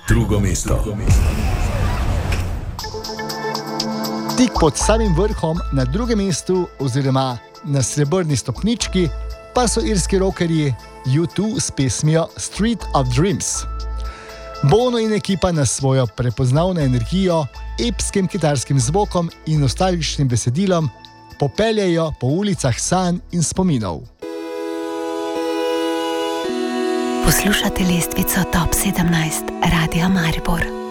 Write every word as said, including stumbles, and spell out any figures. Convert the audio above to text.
Drugo mesto. Tik pod samim vrhom na drugem mestu oziroma na srebrni stopnički pa so irski rockerji U dva s pesmijo Street of Dreams. Bono in ekipa na svojo prepoznavno energijo, epskim kitarskim zvokom in nostalgičnim besedilom popeljajo po ulicah sanj in spominov. Poslušate lestvico Top sedemnajst Radia Maribor.